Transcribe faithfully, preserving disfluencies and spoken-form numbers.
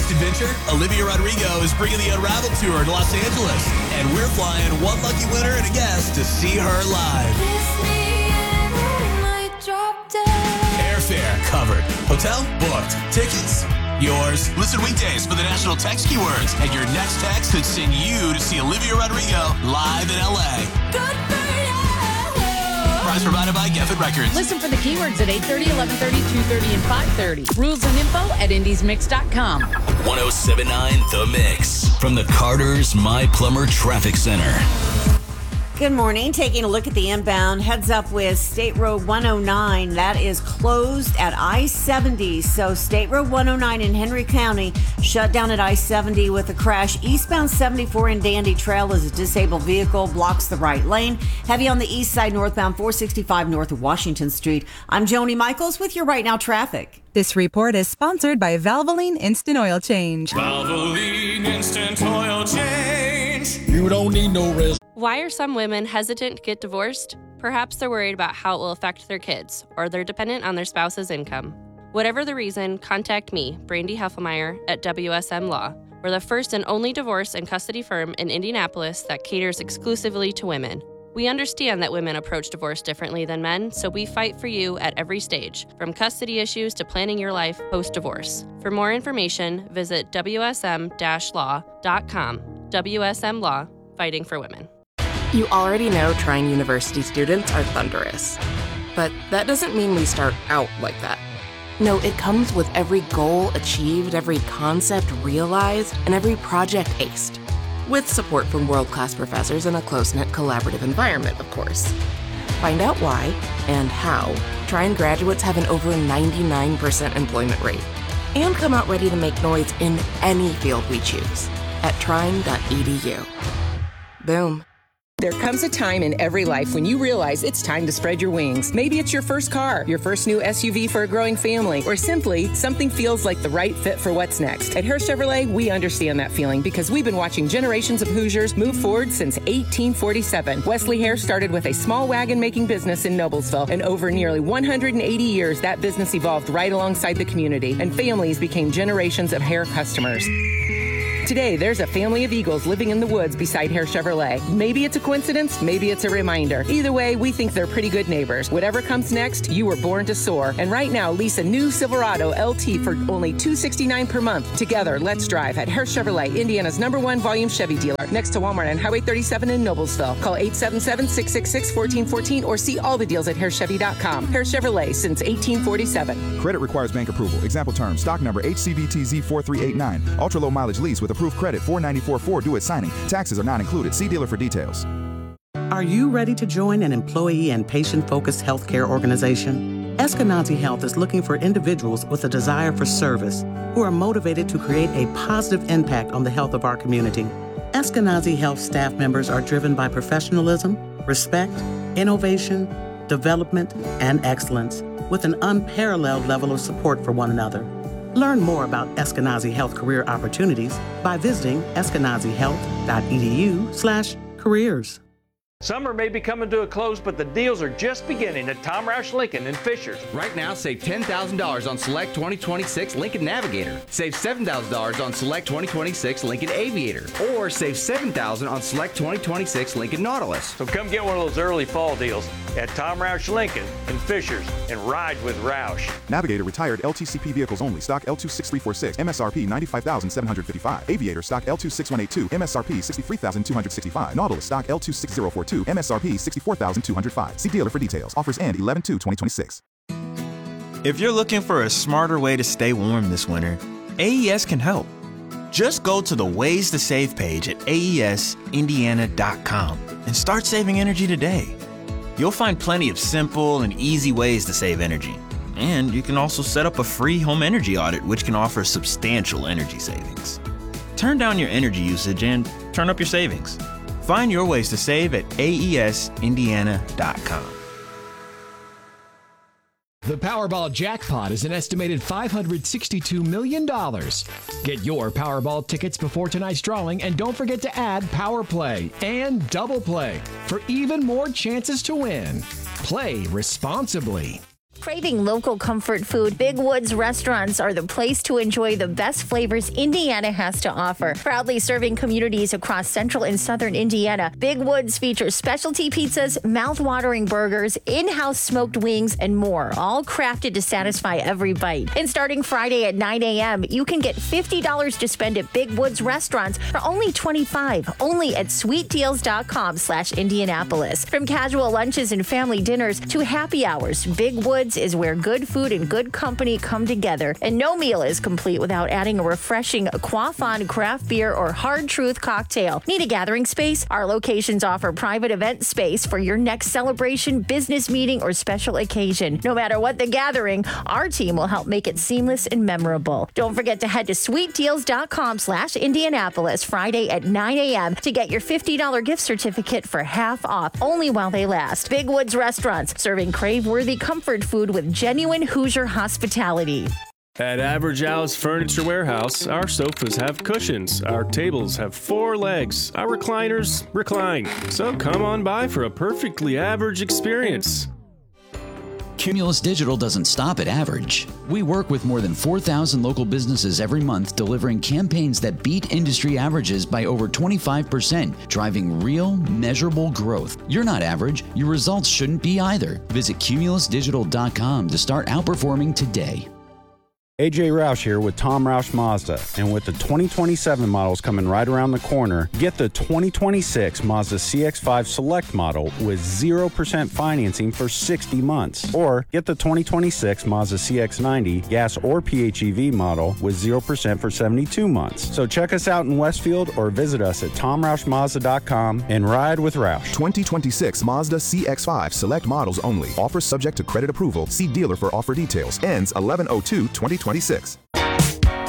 Next adventure, Olivia Rodrigo is bringing the Unraveled Tour to Los Angeles, and we're flying one lucky winner and a guest to see her live. Airfare covered. Hotel booked. Tickets yours. Listen weekdays for the national text keywords, and your next text could send you to see Olivia Rodrigo live in L A. Good for you. Prize provided by Geffen Records. Listen for the keywords at eight thirty, eleven thirty, two thirty, and five thirty. Rules and info at indies mix dot com. one oh seven point nine The Mix from the Carter's My Plumber Traffic Center. Good morning. Taking a look at the inbound. Heads up with State Road one oh nine. That is closed at I seventy. So State Road one oh nine in Henry County shut down at I seventy with a crash. Eastbound seventy-four in Dandy Trail as a disabled vehicle blocks the right lane. Heavy on the east side northbound four sixty-five north of Washington Street. I'm Joni Michaels with your Right Now traffic. This report is sponsored by Valvoline Instant Oil Change. Valvoline Instant Oil Change. You don't need no rest. Why are some women hesitant to get divorced? Perhaps they're worried about how it will affect their kids, or they're dependent on their spouse's income. Whatever the reason, contact me, Brandy Heffelmeyer, at W S M Law. We're the first and only divorce and custody firm in Indianapolis that caters exclusively to women. We understand that women approach divorce differently than men, so we fight for you at every stage, from custody issues to planning your life post-divorce. For more information, visit W S M law dot com. W S M Law, fighting for women. You already know Trine University students are thunderous, but that doesn't mean we start out like that. No, it comes with every goal achieved, every concept realized, and every project aced. With support from world-class professors and a close-knit collaborative environment, of course. Find out why and how Trine graduates have an over ninety-nine percent employment rate and come out ready to make noise in any field we choose at trine dot e d u. Boom. There comes a time in every life when you realize it's time to spread your wings. Maybe it's your first car, your first new S U V for a growing family, or simply something feels like the right fit for what's next. At Hare Chevrolet, we understand that feeling because we've been watching generations of Hoosiers move forward since eighteen forty-seven. Wesley Hare started with a small wagon-making business in Noblesville, and over nearly one hundred eighty years, that business evolved right alongside the community, and families became generations of Hare customers. Today, there's a family of Eagles living in the woods beside Hare Chevrolet. Maybe it's a coincidence, maybe it's a reminder. Either way, we think they're pretty good neighbors. Whatever comes next, you were born to soar. And right now, lease a new Silverado L T for only two hundred sixty-nine dollars per month. Together, let's drive at Hare Chevrolet, Indiana's number one volume Chevy dealer, next to Walmart on Highway thirty-seven in Noblesville. Call eight seven seven, six six six, one four one four or see all the deals at hare chevy dot com. Hare Chevrolet since eighteen forty-seven. Credit requires bank approval. Example terms, stock number H C V T Z four three eight nine. Ultra low mileage lease with approved credit four ninety-four four due at signing. Taxes are not included. See dealer for details. Are you ready to join an employee and patient-focused healthcare organization? Eskenazi Health is looking for individuals with a desire for service who are motivated to create a positive impact on the health of our community. Eskenazi Health staff members are driven by professionalism, respect, innovation, development, and excellence, with an unparalleled level of support for one another. Learn more about Eskenazi Health career opportunities by visiting eskenazi health dot e d u slash careers. Summer may be coming to a close, but the deals are just beginning at Tom Roush Lincoln in Fishers. Right now, save ten thousand dollars on select twenty twenty-six Lincoln Navigator. Save seven thousand dollars on select twenty twenty-six Lincoln Aviator. Or save seven thousand dollars on select twenty twenty-six Lincoln Nautilus. So come get one of those early fall deals at Tom Roush Lincoln in Fishers and ride with Roush. Navigator retired L T C P vehicles only. Stock L two six three four six. M S R P ninety-five thousand seven hundred fifty-five. Aviator stock L two six one eight two. M S R P sixty-three thousand two hundred sixty-five. Nautilus stock L two six zero four two. M S R P sixty-four thousand two hundred five. See dealer for details. Offers end eleven two twenty twenty-six. If you're looking for a smarter way to stay warm this winter, A E S can help. Just go to the Ways to Save page at A E S indiana dot com and start saving energy today. You'll find plenty of simple and easy ways to save energy. And you can also set up a free home energy audit, which can offer substantial energy savings. Turn down your energy usage and turn up your savings. Find your ways to save at A E S indiana dot com. The Powerball jackpot is an estimated five hundred sixty-two million dollars. Get your Powerball tickets before tonight's drawing, and don't forget to add Power Play and Double Play for even more chances to win. Play responsibly. Craving local comfort food? Big Woods restaurants are the place to enjoy the best flavors Indiana has to offer. Proudly serving communities across central and southern Indiana, Big Woods features specialty pizzas, mouth-watering burgers, in-house smoked wings, and more, all crafted to satisfy every bite. And starting Friday at nine a.m., you can get fifty dollars to spend at Big Woods restaurants for only twenty-five dollars, only at sweetdeals.com slash Indianapolis. From casual lunches and family dinners to happy hours, Big Woods is where good food and good company come together, and no meal is complete without adding a refreshing Quaffon craft beer or Hard Truth cocktail. Need a gathering space? Our locations offer private event space for your next celebration, business meeting, or special occasion. No matter what the gathering, our team will help make it seamless and memorable. Don't forget to head to sweetdeals.com slash Indianapolis Friday at nine a.m. to get your fifty dollars gift certificate for half off, only while they last. Big Woods Restaurants, serving crave-worthy comfort food with genuine Hoosier hospitality. At Average Al's Furniture Warehouse, our sofas have cushions, our tables have four legs, our recliners recline. So come on by for a perfectly average experience. Cumulus Digital doesn't stop at average. We work with more than four thousand local businesses every month, delivering campaigns that beat industry averages by over twenty-five percent, driving real, measurable growth. You're not average. Your results shouldn't be either. Visit cumulus digital dot com to start outperforming today. A J Roush here with Tom Roush Mazda, and with the twenty twenty-seven models coming right around the corner, get the twenty twenty-six Mazda C X five Select model with zero percent financing for sixty months, or get the twenty twenty-six Mazda C X ninety gas or P H E V model with zero percent for seventy-two months. So check us out in Westfield or visit us at tom roush mazda dot com and ride with Roush. twenty twenty-six Mazda C X five Select models only. Offers subject to credit approval. See dealer for offer details. Ends eleven oh two twenty twenty-six.